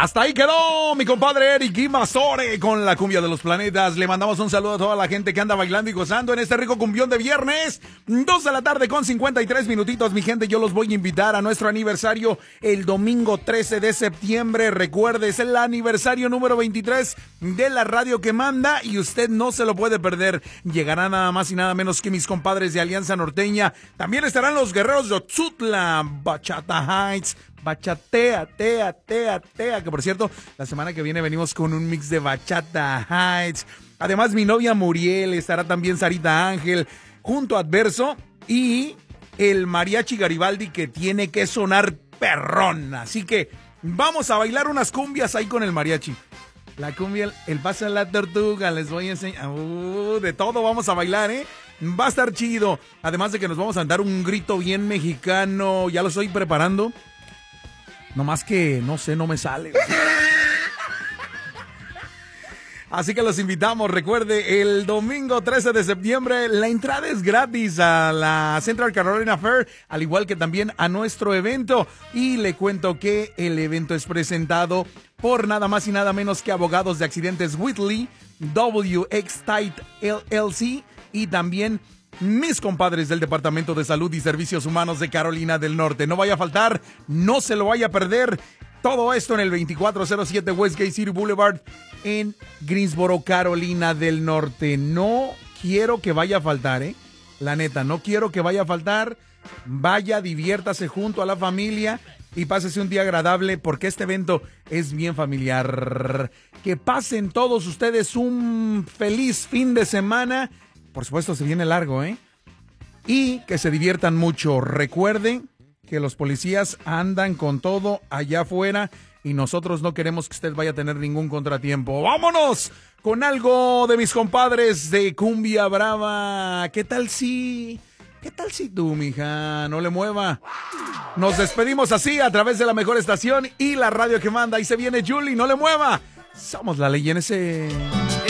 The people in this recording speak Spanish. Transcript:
Hasta ahí quedó mi compadre Eric Guimazore con la cumbia de los planetas. Le mandamos un saludo a toda la gente que anda bailando y gozando en este rico cumbión de viernes. 2 de la tarde con 53 minutitos, mi gente. Yo los voy a invitar a nuestro aniversario el domingo 13 de septiembre. Recuerde, es el aniversario número 23 de la radio que manda y usted no se lo puede perder. Llegará nada más y nada menos que mis compadres de Alianza Norteña. También estarán los guerreros de Otzutla, Bachata Heights, Bachatea, que por cierto, la semana que viene venimos con un mix de Bachata Heights. Además, mi novia Muriel, estará también Sarita Ángel, junto a Adverso y el Mariachi Garibaldi que tiene que sonar perrón. Así que vamos a bailar unas cumbias ahí con el mariachi. La cumbia, el paso a la tortuga, les voy a enseñar. De todo vamos a bailar, Va a estar chido. Además de que nos vamos a dar un grito bien mexicano. Ya lo estoy preparando. Nomás que, no sé, no me sale. Así que los invitamos. Recuerde, el domingo 13 de septiembre, la entrada es gratis a la Central Carolina Fair, al igual que también a nuestro evento. Y le cuento que el evento es presentado por nada más y nada menos que Abogados de Accidentes Whitley, WX Tite LLC y también mis compadres del Departamento de Salud y Servicios Humanos de Carolina del Norte. No vaya a faltar, no se lo vaya a perder. Todo esto en el 2407 Westgate City Boulevard en Greensboro, Carolina del Norte. No quiero que vaya a faltar, La neta, no quiero que vaya a faltar. Vaya, diviértase junto a la familia y pásese un día agradable porque este evento es bien familiar. Que pasen todos ustedes un feliz fin de semana. Por supuesto, se viene largo, Y que se diviertan mucho. Recuerden que los policías andan con todo allá afuera y nosotros no queremos que usted vaya a tener ningún contratiempo. ¡Vámonos! Con algo de mis compadres de Cumbia Brava. ¿Qué tal si tú, mija, no le mueva? Nos despedimos así a través de la mejor estación y la radio que manda. Ahí se viene Julie, no le mueva. Somos la ley en ese...